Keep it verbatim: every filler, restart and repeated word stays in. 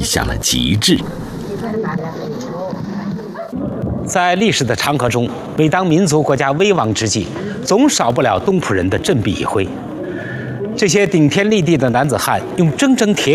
向了极致。 在历史的长河中，每当民族国家危亡之际，总少不了东浦人的振臂一挥。这些顶天立地的男子汉用铮铮铁